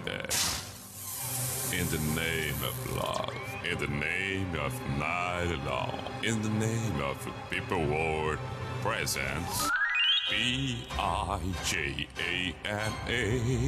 Friday. In the name of love, in the name of night long, in the name of people world presence, Bijana.